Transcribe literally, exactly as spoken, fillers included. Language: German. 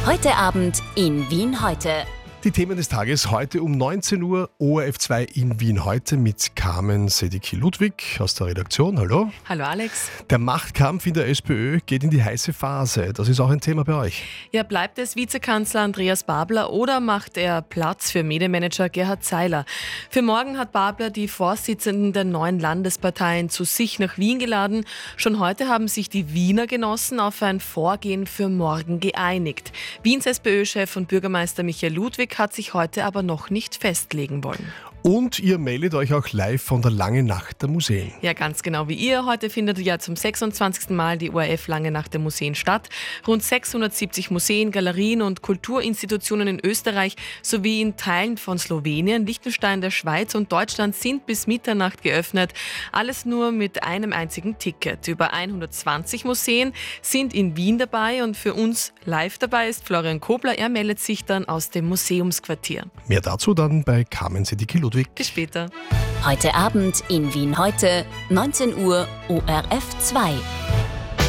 Heute Abend in Wien heute. Die Themen des Tages heute um neunzehn Uhr, O R F zwei in Wien heute mit Carmen Sedicki-Ludwig aus der Redaktion. Hallo. Hallo Alex. Der Machtkampf in der SPÖ geht in die heiße Phase. Das ist auch ein Thema bei euch. Ja, bleibt es Vizekanzler Andreas Babler oder macht er Platz für Medienmanager Gerhard Seiler? Für morgen hat Babler die Vorsitzenden der neuen Landesparteien zu sich nach Wien geladen. Schon heute haben sich die Wiener Genossen auf ein Vorgehen für morgen geeinigt. Wiens SPÖ-Chef und Bürgermeister Michael Ludwig hat sich heute aber noch nicht festlegen wollen. Und ihr meldet euch auch live von der Langen Nacht der Museen. Ja, ganz genau wie ihr. Heute findet ja zum sechsundzwanzigsten Mal die O R F Lange Nacht der Museen statt. Rund sechshundertsiebzig Museen, Galerien und Kulturinstitutionen in Österreich sowie in Teilen von Slowenien, Liechtenstein, der Schweiz und Deutschland sind bis Mitternacht geöffnet. Alles nur mit einem einzigen Ticket. Über hundertzwanzig Museen sind in Wien dabei und für uns live dabei ist Florian Kobler. Er meldet sich dann aus dem Museumsquartier. Mehr dazu dann bei Carmen Sedicki-Ludwig. Bis später. Heute Abend in Wien heute, neunzehn Uhr, O R F zwei.